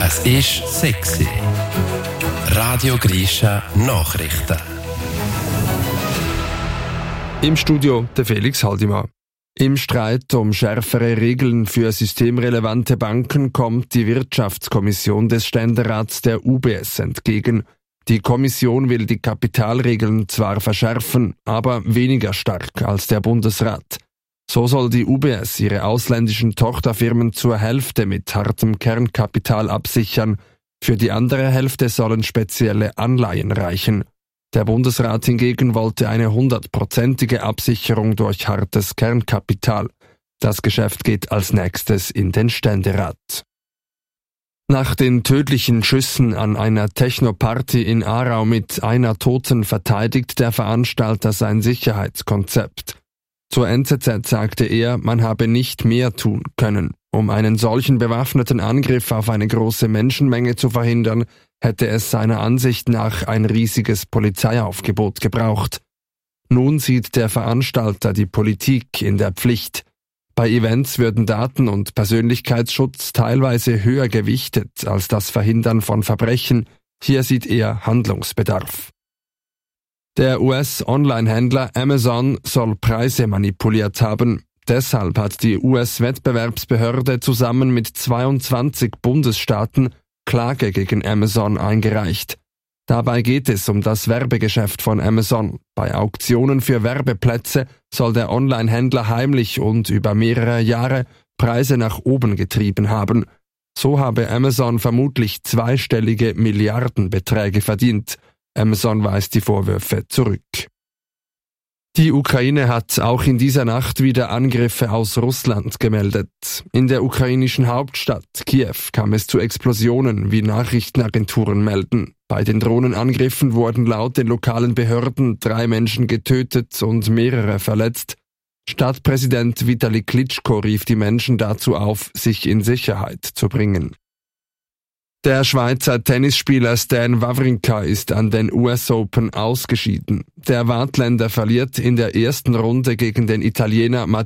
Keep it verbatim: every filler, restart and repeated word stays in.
Es ist sexy. Radio Grisha Nachrichten. Im Studio der Felix Haldimann. Im Streit um schärfere Regeln für systemrelevante Banken kommt die Wirtschaftskommission des Ständerats der U B S entgegen. Die Kommission will die Kapitalregeln zwar verschärfen, aber weniger stark als der Bundesrat. So soll die U B S ihre ausländischen Tochterfirmen zur Hälfte mit hartem Kernkapital absichern. Für die andere Hälfte sollen spezielle Anleihen reichen. Der Bundesrat hingegen wollte eine hundertprozentige Absicherung durch hartes Kernkapital. Das Geschäft geht als nächstes in den Ständerat. Nach den tödlichen Schüssen an einer Techno-Party in Aarau mit einer Toten verteidigt der Veranstalter sein Sicherheitskonzept. Zur N Z Z sagte er, man habe nicht mehr tun können. Um einen solchen bewaffneten Angriff auf eine große Menschenmenge zu verhindern, hätte es seiner Ansicht nach ein riesiges Polizeiaufgebot gebraucht. Nun sieht der Veranstalter die Politik in der Pflicht. Bei Events würden Daten- und Persönlichkeitsschutz teilweise höher gewichtet als das Verhindern von Verbrechen. Hier sieht er Handlungsbedarf. Der U S-Online-Händler Amazon soll Preise manipuliert haben. Deshalb hat die U S-Wettbewerbsbehörde zusammen mit zweiundzwanzig Bundesstaaten Klage gegen Amazon eingereicht. Dabei geht es um das Werbegeschäft von Amazon. Bei Auktionen für Werbeplätze soll der Online-Händler heimlich und über mehrere Jahre Preise nach oben getrieben haben. So habe Amazon vermutlich zweistellige Milliardenbeträge verdient. Amazon weist die Vorwürfe zurück. Die Ukraine hat auch in dieser Nacht wieder Angriffe aus Russland gemeldet. In der ukrainischen Hauptstadt Kiew kam es zu Explosionen, wie Nachrichtenagenturen melden. Bei den Drohnenangriffen wurden laut den lokalen Behörden drei Menschen getötet und mehrere verletzt. Stadtpräsident Vitali Klitschko rief die Menschen dazu auf, sich in Sicherheit zu bringen. Der Schweizer Tennisspieler Stan Wawrinka ist an den U S Open ausgeschieden. Der Waadtländer verliert in der ersten Runde gegen den Italiener